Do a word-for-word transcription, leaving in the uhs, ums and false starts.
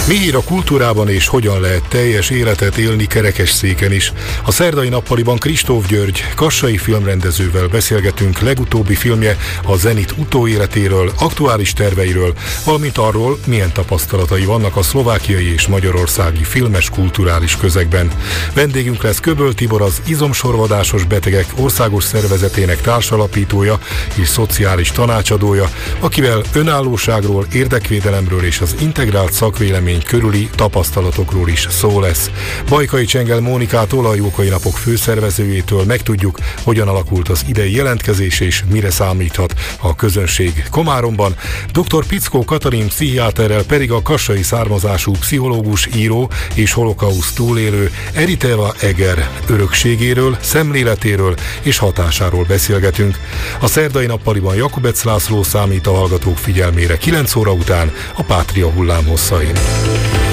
Mi hír a kultúrában és hogyan lehet teljes életet élni kerekesszéken is? A szerdai nappaliban Kristóf György, kassai filmrendezővel beszélgetünk legutóbbi filmje a Zenit utóéletéről, aktuális terveiről, valamint arról, milyen tapasztalatai vannak a szlovákiai és magyarországi filmes kulturális közegben. Vendégünk lesz Köböl Tibor, az Izomsorvadásos Betegek Országos Szervezetének társalapítója és szociális tanácsadója, akivel önállóságról, érdekvédelemről és az integrált szakvélemény körüli tapasztalatokról is szó lesz. Bajkai Csengel Mónikától, a Jókai Napok főszervezőjétől megtudjuk, hogyan alakult az idei jelentkezés és mire számíthat a közönség Komáromban. doktor Pickó Katalin pszichiáterrel pedig a kassai származású pszichológus, író és holokauszt túlélő Eriteva Eger örökségéről, szemléletéről és hatásáról beszélgetünk. A szerdai nappaliban Jakubec László számít a hallgatók figyelmére kilenc óra után a Pátria hullámhosszain.